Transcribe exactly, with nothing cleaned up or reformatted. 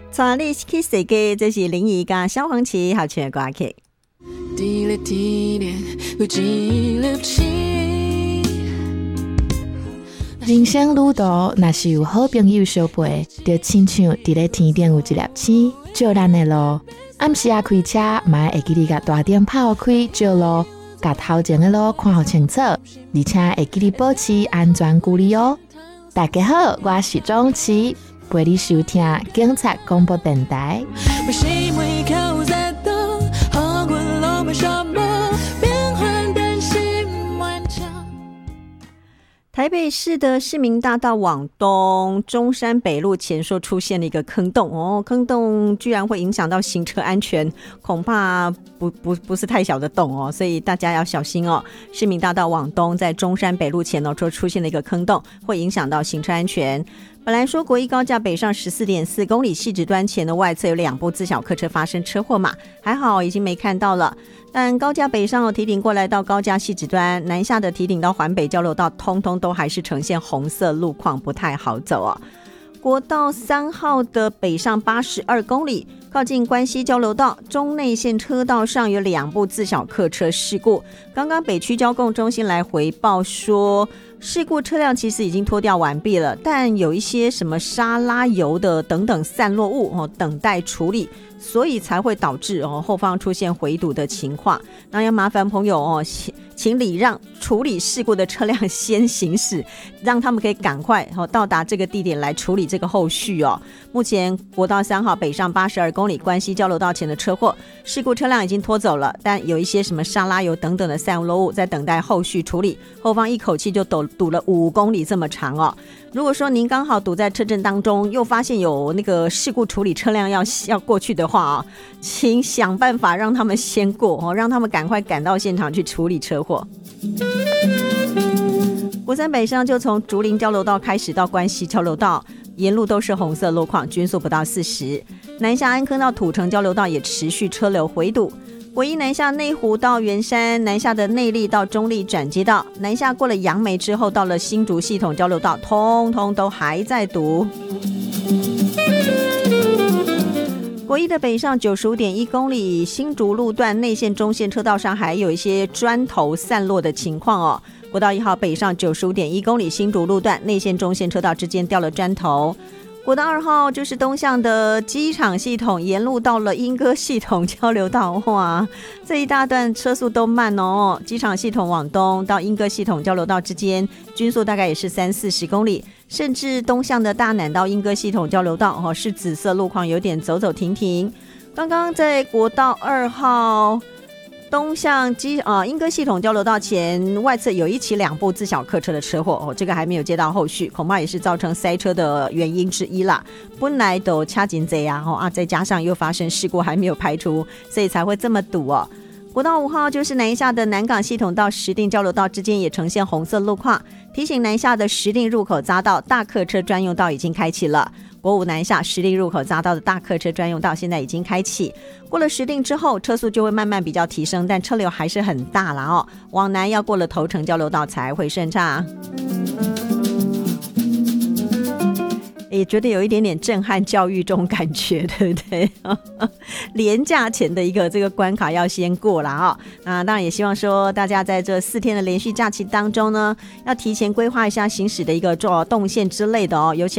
带你去世界，这是林怡跟萧煌奇合唱的歌曲。 伫咧天边有一粒星，人生路途若是有好朋友相陪，就亲像伫咧天顶有一粒星照咱的路。暗时啊开车，嘛会记得甲大灯泡开照路，甲头前的路看好清楚，而且会记得保持安全距离哦。大家好，我是钟琪，陪你收听警察广播电台。 台北市的市民大道往东中山北路前说出现了一个坑洞哦，坑洞居然会影响到行车安全，恐怕不不不是太小的洞哦，所以大家要小心哦。市民大道往东在中山北路前呢，说出现了一个坑洞，会影响到行车安全。本来说国一高架北上 十四点四公里汐止端前的外侧有两部自小客车发生车祸嘛，还好已经没看到了。但高架北上哦，提顶过来到高架汐止端，南下的提顶到环北交流道，通通都还是呈现红色路况，不太好走哦。国道三号的北上八十二公里，靠近关西交流道中内线车道上有两部自小客车事故。刚刚北区交控中心来回报说，事故车辆其实已经拖吊完毕了，但有一些什么沙拉油的等等散落物哦，等待处理，所以才会导致哦后方出现回堵的情况。那要麻烦朋友哦，请礼让处理事故的车辆先行驶，让他们可以赶快哦到达这个地点来处理这个后续哦。目前国道三号北上八十二公里关西交流道前的车祸事故车辆已经拖走了，但有一些什么沙拉油等等的散落物在等待后续处理，后方一口气就堵堵了五公里这么长哦。如果说您刚好堵在车阵当中，又发现有那个事故处理车辆要要过去的话啊、哦，请想办法让他们先过哦，让他们赶快赶到现场去处理车祸。国三北上就从竹林交流道开始到关西交流道，沿路都是红色路况，均速不到四十。南下安坑到土城交流道也持续车流回堵。国一南下内湖到圆山，南下的内坜到中坜转接道，南下过了杨梅之后，到了新竹系统交流道，通通都还在堵。国一的北上 九十五点一公里，新竹路段内线中线车道上还有一些砖头散落的情况哦。国道一号北上 九十五点一公里，新竹路段内线中线车道之间掉了砖头。国道二号就是东向的机场系统，沿路到了莺歌系统交流道，哇，这一大段车速都慢哦。机场系统往东到莺歌系统交流道之间，均速大概也是三四十公里，甚至东向的大南到莺歌系统交流道哦，是紫色路况，有点走走停停。刚刚在国道二号东向机呃莺歌系统交流道前外侧有一起两部自小客车的车祸哦，这个还没有接到后续，恐怕也是造成塞车的原因之一啦。本来都掐紧这样哦啊，再加上又发生事故还没有排除，所以才会这么堵哦。国道五号就是南下的南港系统到石碇交流道之间也呈现红色路况，提醒南下的石碇入口匝道大客车专用道已经开启了。国五南下石碇入口匝道的大客车专用道现在已经开启，过了石碇之后车速就会慢慢比较提升，但车流还是很大啦哦，往南要过了头城交流道才会顺畅。也觉得有一点点震撼教育这种感觉，对不对？连假前的一个这个关卡要先过了啊、哦！那当然也希望说大家在这四天的连续假期当中呢，要提前规划一下行驶的一个做动线之类的哦，尤其